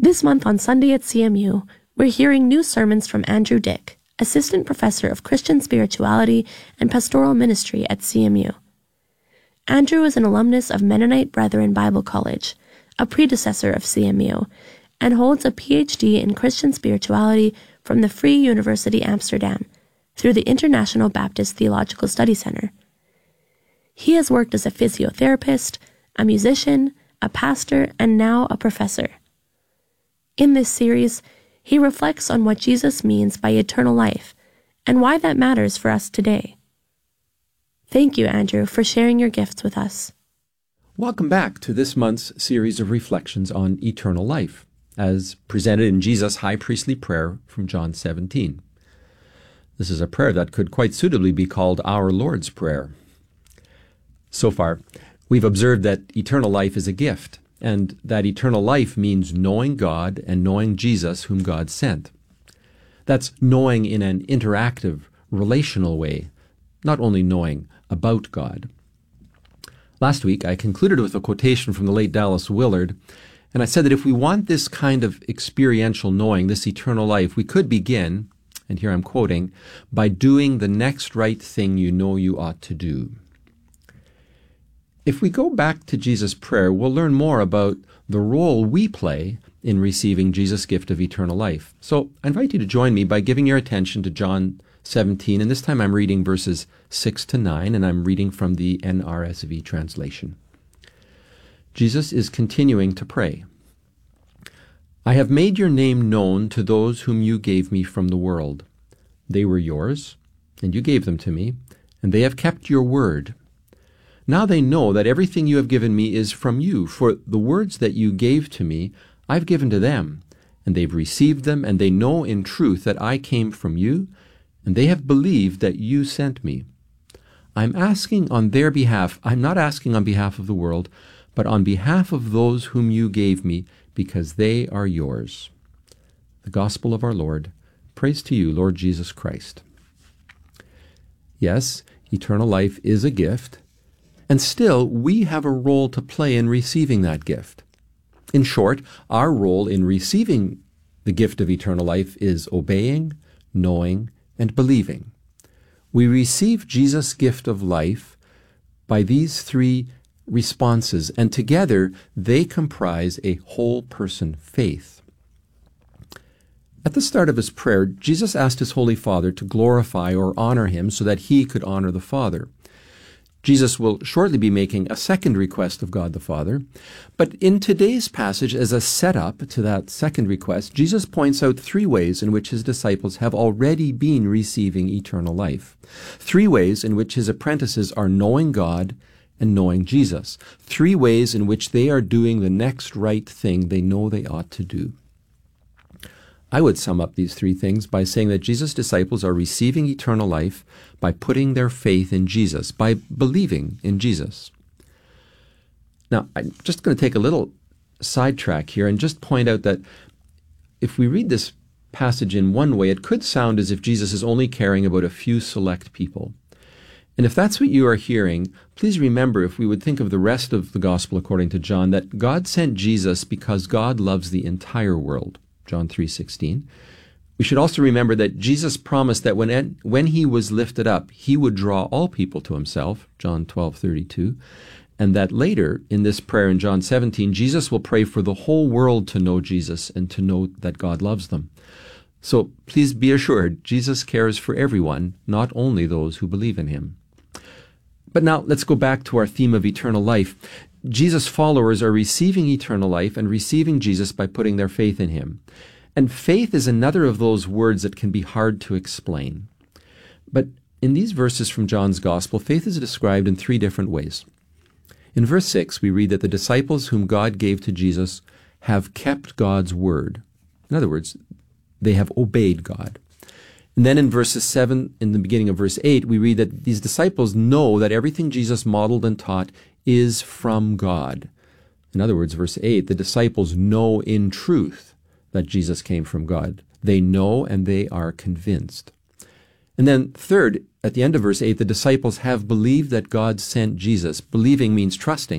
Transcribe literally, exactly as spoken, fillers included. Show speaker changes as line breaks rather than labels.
This month on Sunday at C M U, we're hearing new sermons from Andrew Dick, Assistant Professor of Christian Spirituality and Pastoral Ministry at C M U. Andrew is an alumnus of Mennonite Brethren Bible College, a predecessor of C M U, and holds a P H D in Christian Spirituality from the Free University Amsterdam through the International Baptist Theological Study Center. He has worked as a physiotherapist, a musician, a pastor, and now a professor. In this series, he reflects on what Jesus means by eternal life and why that matters for us today. Thank you, Andrew, for sharing your gifts with us.
Welcome back to this month's series of reflections on eternal life, as presented in Jesus' high priestly prayer from John seventeen. This is a prayer that could quite suitably be called our Lord's Prayer. So far, we've observed that eternal life is a gift, and that eternal life means knowing God and knowing Jesus whom God sent. That's knowing in an interactive, relational way, not only knowing about God. Last week, I concluded with a quotation from the late Dallas Willard, and I said that if we want this kind of experiential knowing, this eternal life, we could begin, and here I'm quoting, by doing the next right thing you know you ought to do. If we go back to Jesus' prayer, we'll learn more about the role we play in receiving Jesus' gift of eternal life. So I invite you to join me by giving your attention to John seventeen, and this time I'm reading verses six to nine, and I'm reading from the N R S V translation. Jesus is continuing to pray. I have made your name known to those whom you gave me from the world. They were yours, and you gave them to me, and they have kept your word. Now they know that everything you have given me is from you, for the words that you gave to me I've given to them, and they've received them, and they know in truth that I came from you, and they have believed that you sent me. I'm asking on their behalf. I'm not asking on behalf of the world, but on behalf of those whom you gave me, because they are yours. The Gospel of our Lord. Praise to you, Lord Jesus Christ. Yes, eternal life is a gift, and still we have a role to play in receiving that gift. In short, our role in receiving the gift of eternal life is obeying, knowing, and believing. We receive Jesus' gift of life by these three responses, and together they comprise a whole person faith. At the start of his prayer, Jesus asked his Holy Father to glorify or honor him so that he could honor the Father. Jesus will shortly be making a second request of God the Father, but in today's passage, as a setup to that second request, Jesus points out three ways in which his disciples have already been receiving eternal life. Three ways in which his apprentices are knowing God and knowing Jesus. Three ways in which they are doing the next right thing they know they ought to do. I would sum up these three things by saying that Jesus' disciples are receiving eternal life by putting their faith in Jesus, by believing in Jesus. Now, I'm just going to take a little sidetrack here and just point out that if we read this passage in one way, it could sound as if Jesus is only caring about a few select people. And if that's what you are hearing, please remember, if we would think of the rest of the Gospel according to John, that God sent Jesus because God loves the entire world. John three sixteen. We should also remember that Jesus promised that when, when he was lifted up, he would draw all people to himself, John twelve thirty-two, and that later in this prayer in John seventeen, Jesus will pray for the whole world to know Jesus and to know that God loves them. So please be assured, Jesus cares for everyone, not only those who believe in him. But now let's go back to our theme of eternal life. Jesus' followers are receiving eternal life and receiving Jesus by putting their faith in him. And faith is another of those words that can be hard to explain. But in these verses from John's Gospel, faith is described in three different ways. In verse six, we read that the disciples whom God gave to Jesus have kept God's word. In other words, they have obeyed God. And then in verses seven, in the beginning of verse eight, we read that these disciples know that everything Jesus modeled and taught is from God. In other words, verse eight, the disciples know in truth that Jesus came from God. They know and they are convinced. And then third, at the end of verse eight, the disciples have believed that God sent Jesus. Believing means trusting.